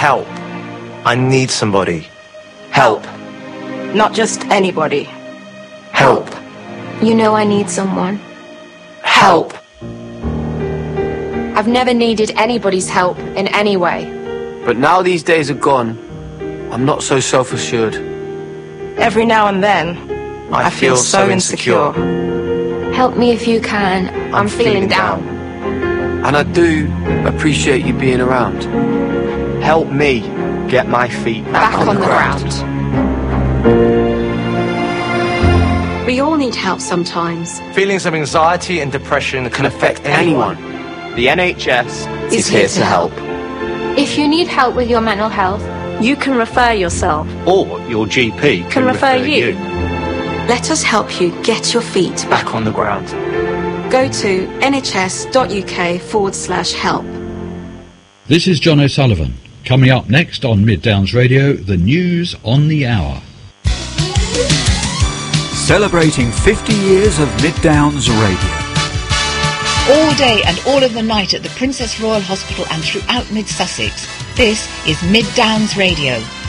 Help. I need somebody. Help. Not just anybody. Help. You know I need someone. Help. I've never needed anybody's help in any way. But now these days are gone, I'm not so self-assured. Every now and then, I feel so insecure. Help me if you can. I'm feeling down. And I do appreciate you being around. Help me get my feet Back on the ground. We all need help sometimes. Feelings of anxiety and depression can affect anyone. The NHS is here to help. If you need help with your mental health, You can refer yourself. Or your GP Can refer you. Let us help you get your feet back on the ground. Go to nhs.uk/help. This is John O'Sullivan. Coming up next on Mid Downs Radio, the news on the hour. Celebrating 50 years of Mid Downs Radio. All day and all of the night at the Princess Royal Hospital and throughout Mid Sussex. This is Mid Downs Radio.